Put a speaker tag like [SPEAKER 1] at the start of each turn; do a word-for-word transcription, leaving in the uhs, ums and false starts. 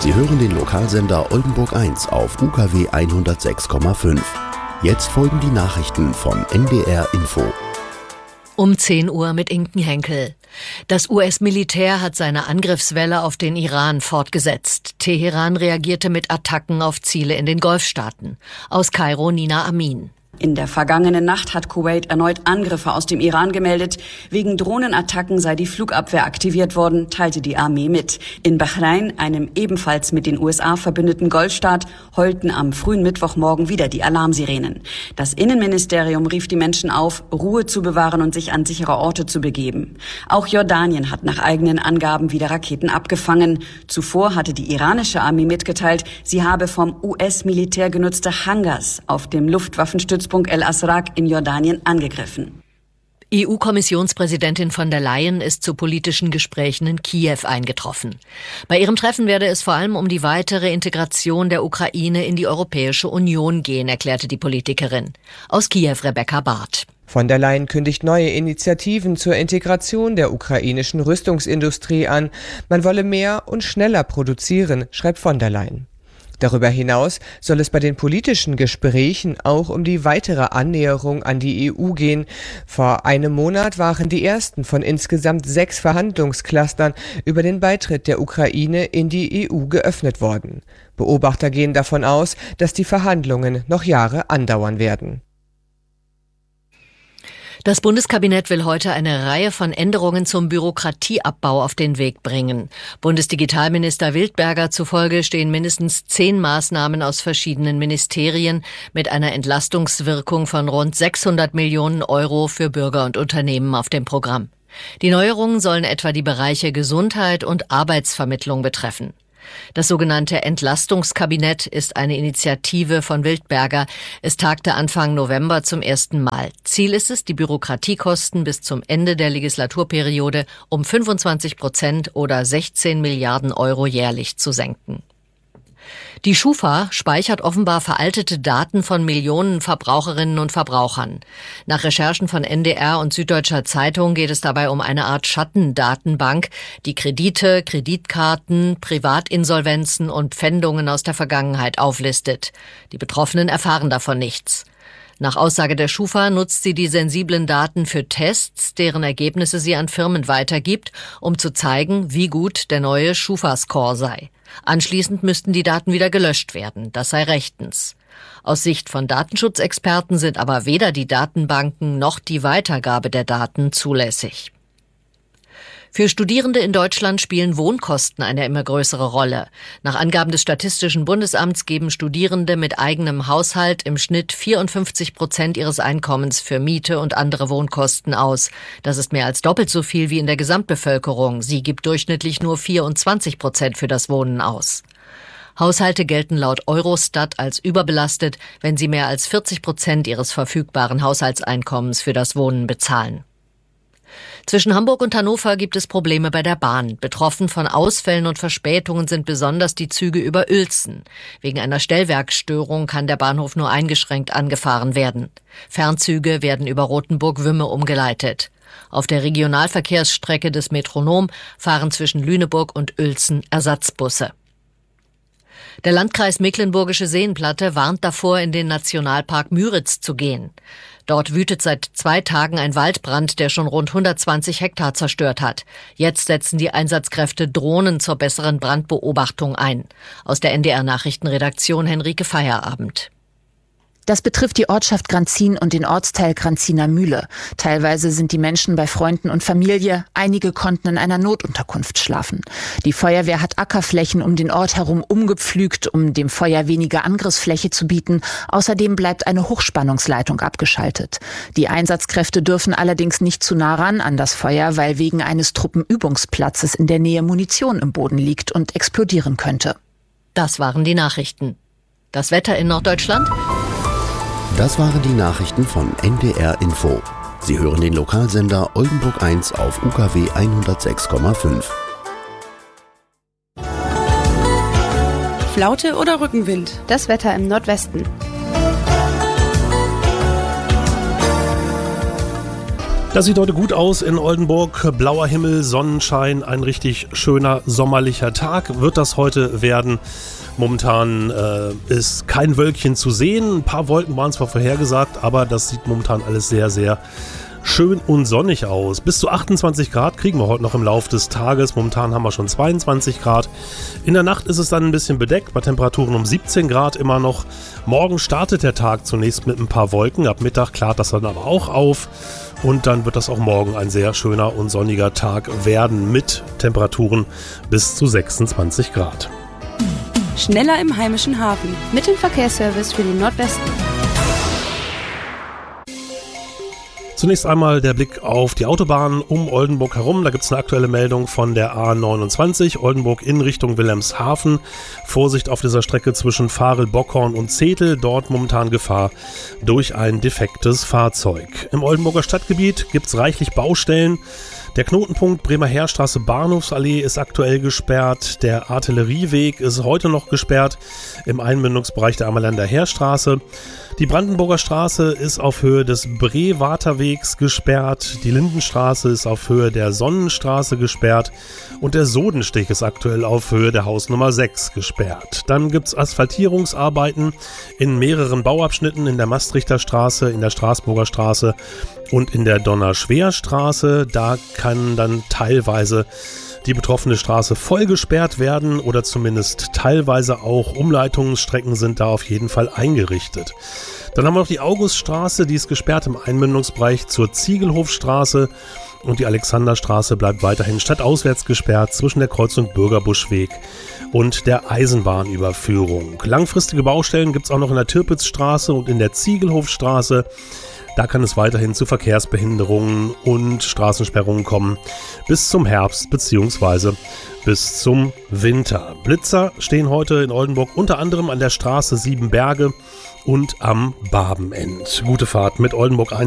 [SPEAKER 1] Sie hören den Lokalsender Oldenburg eins auf U K W hundertsechs Komma fünf. Jetzt folgen die Nachrichten von N D R Info.
[SPEAKER 2] Um zehn Uhr mit Inken Henkel. Das U S-Militär hat seine Angriffswelle auf den Iran fortgesetzt. Teheran reagierte mit Attacken auf Ziele in den Golfstaaten. Aus Kairo Nina Amin.
[SPEAKER 3] In der vergangenen Nacht hat Kuwait erneut Angriffe aus dem Iran gemeldet. Wegen Drohnenattacken sei die Flugabwehr aktiviert worden, teilte die Armee mit. In Bahrain, einem ebenfalls mit den U S A verbündeten Golfstaat, heulten am frühen Mittwochmorgen wieder die Alarmsirenen. Das Innenministerium rief die Menschen auf, Ruhe zu bewahren und sich an sichere Orte zu begeben. Auch Jordanien hat nach eigenen Angaben wieder Raketen abgefangen. Zuvor hatte die iranische Armee mitgeteilt, sie habe vom U S-Militär genutzte Hangars auf dem Luftwaffenstützpunkt El Asraq in Jordanien angegriffen.
[SPEAKER 2] E U-Kommissionspräsidentin von der Leyen ist zu politischen Gesprächen in Kiew eingetroffen. Bei ihrem Treffen werde es vor allem um die weitere Integration der Ukraine in die Europäische Union gehen, erklärte die Politikerin. Aus Kiew Rebecca Barth.
[SPEAKER 4] Von der Leyen kündigt neue Initiativen zur Integration der ukrainischen Rüstungsindustrie an. Man wolle mehr und schneller produzieren, schreibt von der Leyen. Darüber hinaus soll es bei den politischen Gesprächen auch um die weitere Annäherung an die E U gehen. Vor einem Monat waren die ersten von insgesamt sechs Verhandlungsclustern über den Beitritt der Ukraine in die E U geöffnet worden. Beobachter gehen davon aus, dass die Verhandlungen noch Jahre andauern werden.
[SPEAKER 2] Das Bundeskabinett will heute eine Reihe von Änderungen zum Bürokratieabbau auf den Weg bringen. Bundesdigitalminister Wildberger zufolge stehen mindestens zehn Maßnahmen aus verschiedenen Ministerien mit einer Entlastungswirkung von rund sechshundert Millionen Euro für Bürger und Unternehmen auf dem Programm. Die Neuerungen sollen etwa die Bereiche Gesundheit und Arbeitsvermittlung betreffen. Das sogenannte Entlastungskabinett ist eine Initiative von Wildberger. Es tagte Anfang November zum ersten Mal. Ziel ist es, die Bürokratiekosten bis zum Ende der Legislaturperiode um fünfundzwanzig Prozent oder sechzehn Milliarden Euro jährlich zu senken. Die Schufa speichert offenbar veraltete Daten von Millionen Verbraucherinnen und Verbrauchern. Nach Recherchen von N D R und Süddeutscher Zeitung geht es dabei um eine Art Schattendatenbank, die Kredite, Kreditkarten, Privatinsolvenzen und Pfändungen aus der Vergangenheit auflistet. Die Betroffenen erfahren davon nichts. Nach Aussage der Schufa nutzt sie die sensiblen Daten für Tests, deren Ergebnisse sie an Firmen weitergibt, um zu zeigen, wie gut der neue Schufa-Score sei. Anschließend müssten die Daten wieder gelöscht werden. Das sei rechtens. Aus Sicht von Datenschutzexperten sind aber weder die Datenbanken noch die Weitergabe der Daten zulässig. Für Studierende in Deutschland spielen Wohnkosten eine immer größere Rolle. Nach Angaben des Statistischen Bundesamts geben Studierende mit eigenem Haushalt im Schnitt vierundfünfzig Prozent ihres Einkommens für Miete und andere Wohnkosten aus. Das ist mehr als doppelt so viel wie in der Gesamtbevölkerung. Sie gibt durchschnittlich nur vierundzwanzig Prozent für das Wohnen aus. Haushalte gelten laut Eurostat als überbelastet, wenn sie mehr als vierzig Prozent ihres verfügbaren Haushaltseinkommens für das Wohnen bezahlen. Zwischen Hamburg und Hannover gibt es Probleme bei der Bahn. Betroffen von Ausfällen und Verspätungen sind besonders die Züge über Uelzen. Wegen einer Stellwerksstörung kann der Bahnhof nur eingeschränkt angefahren werden. Fernzüge werden über Rothenburg-Wümme umgeleitet. Auf der Regionalverkehrsstrecke des Metronom fahren zwischen Lüneburg und Uelzen Ersatzbusse. Der Landkreis Mecklenburgische Seenplatte warnt davor, in den Nationalpark Müritz zu gehen. Dort wütet seit zwei Tagen ein Waldbrand, der schon rund hundertzwanzig Hektar zerstört hat. Jetzt setzen die Einsatzkräfte Drohnen zur besseren Brandbeobachtung ein. Aus der N D R-Nachrichtenredaktion Henrike Feierabend.
[SPEAKER 5] Das betrifft die Ortschaft Granzin und den Ortsteil Granziner Mühle. Teilweise sind die Menschen bei Freunden und Familie. Einige konnten in einer Notunterkunft schlafen. Die Feuerwehr hat Ackerflächen um den Ort herum umgepflügt, um dem Feuer weniger Angriffsfläche zu bieten. Außerdem bleibt eine Hochspannungsleitung abgeschaltet. Die Einsatzkräfte dürfen allerdings nicht zu nah ran an das Feuer, weil wegen eines Truppenübungsplatzes in der Nähe Munition im Boden liegt und explodieren könnte.
[SPEAKER 2] Das waren die Nachrichten. Das Wetter in Norddeutschland?
[SPEAKER 1] Das waren die Nachrichten von N D R Info. Sie hören den Lokalsender Oldenburg eins auf U K W hundertsechs Komma fünf.
[SPEAKER 6] Flaute oder Rückenwind?
[SPEAKER 7] Das Wetter im Nordwesten.
[SPEAKER 6] Das sieht heute gut aus in Oldenburg. Blauer Himmel, Sonnenschein, ein richtig schöner sommerlicher Tag wird das heute werden. Momentan äh, ist kein Wölkchen zu sehen. Ein paar Wolken waren zwar vorhergesagt, aber das sieht momentan alles sehr, sehr schön und sonnig aus. Bis zu achtundzwanzig Grad kriegen wir heute noch im Laufe des Tages. Momentan haben wir schon zweiundzwanzig Grad. In der Nacht ist es dann ein bisschen bedeckt, bei Temperaturen um siebzehn Grad immer noch. Morgen startet der Tag zunächst mit ein paar Wolken. Ab Mittag klart das dann aber auch auf. Und dann wird das auch morgen ein sehr schöner und sonniger Tag werden mit Temperaturen bis zu sechsundzwanzig Grad.
[SPEAKER 7] Schneller im heimischen Hafen. Mit dem Verkehrsservice für den Nordwesten.
[SPEAKER 6] Zunächst einmal der Blick auf die Autobahn um Oldenburg herum. Da gibt es eine aktuelle Meldung von der A neunundzwanzig, Oldenburg in Richtung Wilhelmshaven. Vorsicht auf dieser Strecke zwischen Varel, Bockhorn und Zetel. Dort momentan Gefahr durch ein defektes Fahrzeug. Im Oldenburger Stadtgebiet gibt es reichlich Baustellen. Der Knotenpunkt Bremer Heerstraße Bahnhofsallee ist aktuell gesperrt. Der Artillerieweg ist heute noch gesperrt im Einmündungsbereich der Ammerländer Heerstraße. Die Brandenburger Straße ist auf Höhe des Brewaterwegs gesperrt. Die Lindenstraße ist auf Höhe der Sonnenstraße gesperrt. Und der Sodenstich ist aktuell auf Höhe der Hausnummer sechs gesperrt. Dann gibt es Asphaltierungsarbeiten in mehreren Bauabschnitten in der Maastrichter Straße, in der Straßburger Straße und in der Donnerschwerstraße. Da kann dann teilweise die betroffene Straße voll gesperrt werden oder zumindest teilweise auch Umleitungsstrecken sind da auf jeden Fall eingerichtet. Dann haben wir noch die Auguststraße, die ist gesperrt im Einmündungsbereich zur Ziegelhofstraße und die Alexanderstraße bleibt weiterhin stadtauswärts gesperrt zwischen der Kreuzung Bürgerbuschweg und der Eisenbahnüberführung. Langfristige Baustellen gibt es auch noch in der Tirpitzstraße und in der Ziegelhofstraße. Da kann es weiterhin zu Verkehrsbehinderungen und Straßensperrungen kommen bis zum Herbst bzw. bis zum Winter. Blitzer stehen heute in Oldenburg unter anderem an der Straße Siebenberge und am Barbenend. Gute Fahrt mit Oldenburg